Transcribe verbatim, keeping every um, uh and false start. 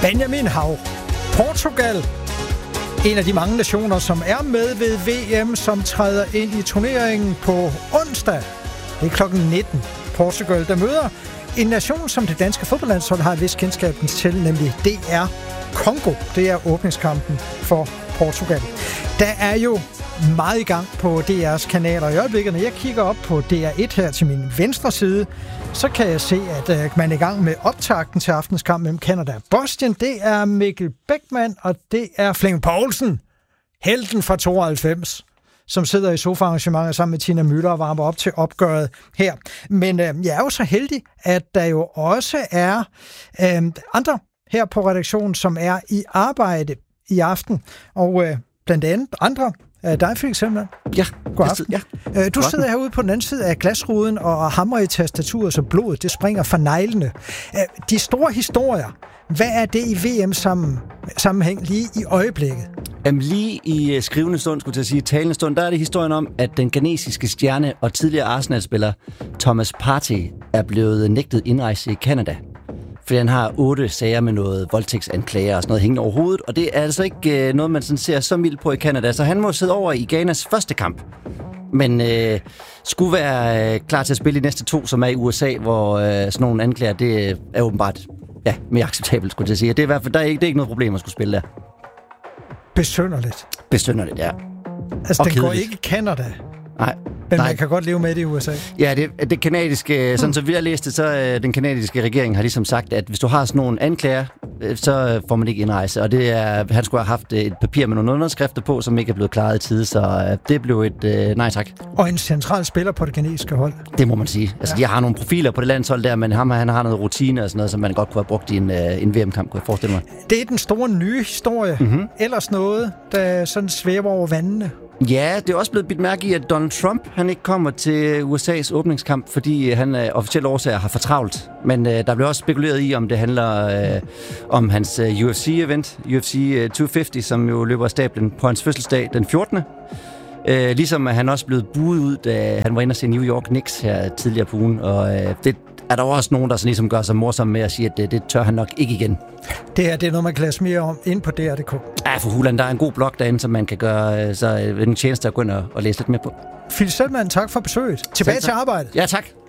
Benjamin Hav. Portugal, en af de mange nationer, som er med ved V M, som træder ind i turneringen på onsdag. Det er klokken nitten. Portugal, der møder en nation, som det danske fodboldlandshold har et vist kendskab til, nemlig D R Congo. Det er åbningskampen for Portugal. Der er jo meget i gang på D R's kanaler i øjeblikket. Når jeg kigger op på D R et her til min venstre side, så kan jeg se, at uh, man er i gang med optakten til aftens kamp mellem Canada og Bosnien. Det er Mikkel Beckmann, og det er Flemming Poulsen, helten fra tooghalvfems, som sidder i sofaarrangementet sammen med Tina Müller og varmer op til opgøret her. Men uh, jeg er jo så heldig, at der jo også er uh, andre her på redaktionen, som er i arbejde i aften. Og uh, blandt andet andre dig for eksempel. Ja. God aften. Ja. Du sidder herude på den anden side af glasruden og hamrer i tastaturet, så blodet det springer fra neglene. De store historier, hvad er det i V M-sammenhæng lige i øjeblikket? Jamen, lige i skrivende stund, skulle jeg sige, talende stund, der er det historien om, at den ghanesiske stjerne og tidligere Arsenal-spiller Thomas Partey er blevet nægtet indrejse i Canada. Fordi han har otte sager med noget voldtægtsanklager og sådan noget hængende over hovedet, og det er altså ikke øh, noget, man sådan ser så mildt på i Canada, så han må sidde over i Ghanas første kamp. Men øh, skulle være øh, klar til at spille i næste to, som er i U S A, hvor øh, sådan nogle anklager, det er åbenbart ja, mere acceptabelt, skulle jeg sige. Det er i hvert fald, der er ikke, det er ikke noget problem at skulle spille der. Besynderligt. Besynderligt, ja. Altså, den går ikke i Canada. Nej. Men Nej. Man kan godt leve med det i U S A. Ja, det, det kanadiske, sådan som vi har læst det, så den kanadiske regering har ligesom sagt, at hvis du har sådan nogle anklager, så får man ikke indrejse. Og det er, han skulle have haft et papir med nogle underskrifter på, som ikke er blevet klaret i tide, så det blev et øh, nej tak. Og en central spiller på det kanadiske hold. Det må man sige. Altså, ja. De har nogle profiler på det landshold der, men ham, han har noget rutine og sådan noget, som man godt kunne have brugt i en, øh, en V M-kamp, kunne jeg forestille mig. Det er den store nye historie. Mm-hmm. Ellers noget, der sådan svæver over vandene. Ja, det er også blevet bidt mærke i, at Donald Trump han ikke kommer til U S A's åbningskamp, fordi han af officielle årsager har for travlt. Men øh, der blev også spekuleret i, om det handler øh, om hans øh, U F C-event, U F C øh, to hundrede og halvtreds, som jo løber af stablen på hans fødselsdag den fjortende Øh, ligesom at han også blev buet ud, da han var inde og se New York Knicks her tidligere på ugen. Og øh, det er der også nogen, der sådan ligesom gør sig morsomme med at sige, at det, det tør han nok ikke igen. Det her det er noget, man kan læse mere om ind på D R punktum d k. Ja, for hulen, der er en god blog derinde, som man kan gøre så en tjeneste at gå ind og, og læse lidt mere på. Phil Selman, tak for besøget. Tilbage til arbejdet. Ja, tak.